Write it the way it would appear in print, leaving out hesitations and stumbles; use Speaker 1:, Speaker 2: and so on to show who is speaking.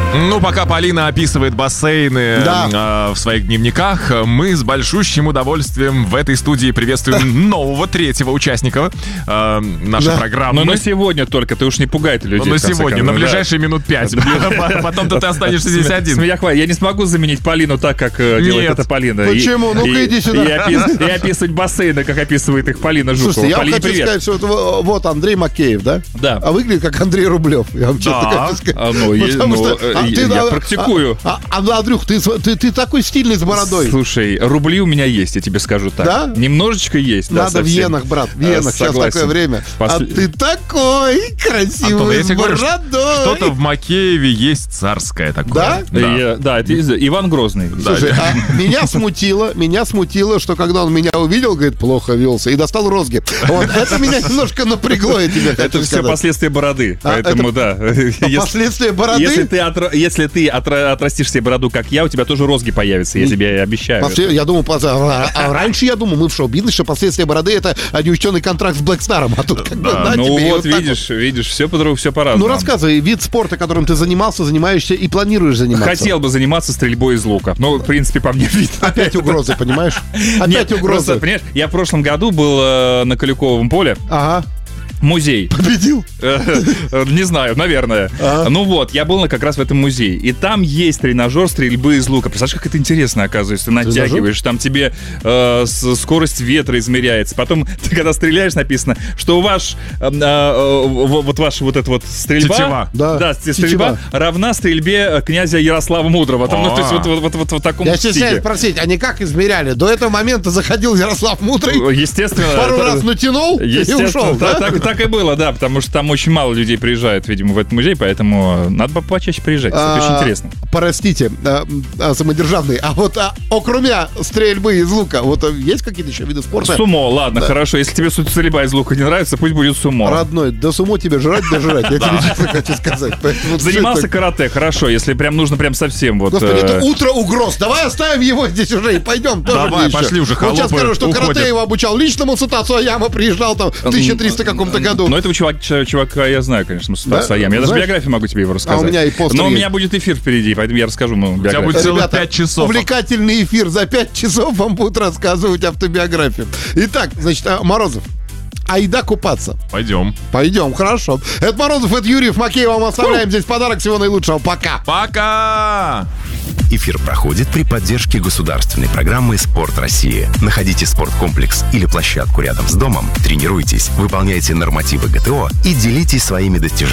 Speaker 1: Ну, пока Полина описывает бассейны в своих дневниках, мы с большущим удовольствием в этой студии приветствуем нового третьего участника нашей программы.
Speaker 2: Но на сегодня только, ты уж не пугай ты людей.
Speaker 1: На сегодня, на ближайшие минут 5. Потом-то ты останешься здесь один.
Speaker 2: Я не смогу заменить Полину так, как делает это Полина.
Speaker 3: Почему? Ну-ка иди сюда.
Speaker 2: И описывать бассейны, как описывает их Полина Жукова.
Speaker 3: Слушайте, я вам хочу
Speaker 2: привет.
Speaker 3: сказать, что вот Андрей Макеев, да?
Speaker 2: Да.
Speaker 3: А выглядит как Андрей Рублев. Я вам честно хочу сказать.
Speaker 2: Я практикую.
Speaker 3: Андрюх, ты такой стильный с бородой.
Speaker 2: Слушай, рубли у меня есть, я тебе скажу так.
Speaker 3: Да?
Speaker 2: Немножечко есть.
Speaker 3: Надо в иенах, брат, в иенах. Сейчас такое время. А ты такой красивый с бородой.
Speaker 1: Что-то в Макееве есть царское такое.
Speaker 3: Да?
Speaker 2: Да, это Иван Грозный.
Speaker 3: Слушай, меня смутило, что когда он меня увидел, говорит, плохо велся, и достал розги. Вот это меня немножко напрягло, я тебе хочу сказать.
Speaker 2: Это все последствия бороды, поэтому да.
Speaker 3: Последствия бороды?
Speaker 2: Если ты отрастишь себе бороду, как я, у тебя тоже розги появятся, я тебе обещаю.
Speaker 3: Я думал, раньше я думал, мы в шоу-бизнесе, что последствия бороды — это неучтенный контракт с Black Star'ом, а тут как бы да тебе.
Speaker 2: Ну вот видишь, все по-разному.
Speaker 3: Ну рассказывай, вид спорта, которым ты занимался, занимаешься и планируешь заниматься.
Speaker 2: Хотел бы заниматься стрельбой из лука, но в принципе по мне видно.
Speaker 3: Опять угрозы, понимаешь? Опять угрозы.
Speaker 2: Просто, понимаешь, я в прошлом году был на Куликовом поле.
Speaker 3: Ага.
Speaker 2: Музей.
Speaker 3: Победил?
Speaker 2: Не знаю, наверное. Ну вот, я был как раз в этом музее. И там есть тренажер стрельбы из лука. Представляешь, как это интересно, оказывается. Ты натягиваешь, там тебе скорость ветра измеряется. Потом, ты когда стреляешь, написано, что ваша вот эта вот стрельба...
Speaker 1: Тетива.
Speaker 2: Стрельба равна стрельбе князя Ярослава Мудрого. Там, ну, то есть вот в таком
Speaker 3: стиле. Я стесняюсь спросить, они как измеряли? До этого момента заходил Ярослав Мудрый?
Speaker 2: Естественно.
Speaker 3: Пару раз натянул и ушел, да?
Speaker 2: Так и было, да, потому что там очень мало людей приезжает, видимо, в этот музей, поэтому надо почаще приезжать, это очень интересно.
Speaker 3: Простите, самодержавный, а вот окроме стрельбы из лука, вот есть какие-то еще виды спорта?
Speaker 2: Сумо, ладно, хорошо, если тебе стрельба из лука не нравится, пусть будет сумо.
Speaker 3: Родной, да сумо тебе жрать, я тебе честно хочу сказать.
Speaker 2: Занимался карате, хорошо, если прям нужно прям совсем вот...
Speaker 3: Господи, это утро угроз, давай оставим его здесь уже и пойдем.
Speaker 1: Давай, пошли уже, холопы
Speaker 3: уходят. Вот сейчас скажу, что карате его обучал лично Мусутацу Аяма, приезжал там в 1300 каком-то году.
Speaker 2: Но этого чувака я знаю, конечно, Мусутацу Аяма. Я даже биографию могу тебе его рассказать.
Speaker 3: А у меня и пост.
Speaker 2: Но у меня будет эфир впереди, поэтому я расскажу биографию.
Speaker 1: У тебя будет целых 5 часов.
Speaker 3: Увлекательный эфир. За 5 часов вам будут рассказывать автобиографию. Итак, значит, Морозов. Айда купаться.
Speaker 1: Пойдем,
Speaker 3: хорошо. Это Морозов, это Юрьев, Макеев. Вам оставляем здесь подарок. Всего наилучшего. Пока.
Speaker 1: Пока.
Speaker 4: Эфир проходит при поддержке государственной программы «Спорт России». Находите спорткомплекс или площадку рядом с домом, тренируйтесь, выполняйте нормативы ГТО и делитесь своими достижениями.